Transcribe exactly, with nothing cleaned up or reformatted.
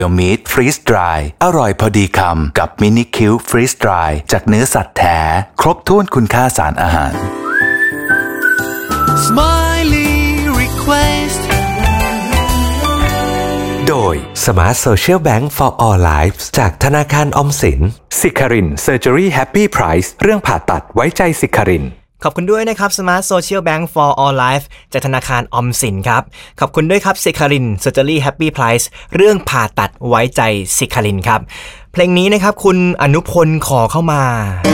มีดฟรีสดรายอร่อยพอดีคำกับมินิคิวฟรีสดรายจากเนื้อสัตว์แท้ครบถ้วนคุณค่าสารอาหาร Smiley Request โดย Smart Social Bank for All Lives จากธนาคารออมสินสิคาริน Surgery Happy Price เรื่องผ่าตัดไว้ใจสิคารินขอบคุณด้วยนะครับ Smart Social Bank for All Life จากธนาคารออมสินครับขอบคุณด้วยครับสิคาริน Surgery Happy Price เรื่องผ่าตัดไว้ใจสิคารินครับเพลงนี้นะครับคุณอนุพลขอเข้ามา